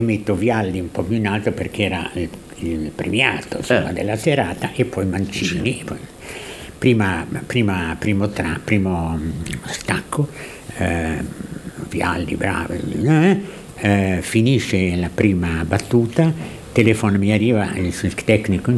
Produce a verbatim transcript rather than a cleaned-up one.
Metto Vialli un po' più in alto perché era il, il premiato, insomma, Eh. della serata, e poi Mancini. E poi prima, prima, primo, tra, primo stacco, eh, Vialli, bravo, eh, eh, finisce la prima battuta, telefono, mi arriva il tecnico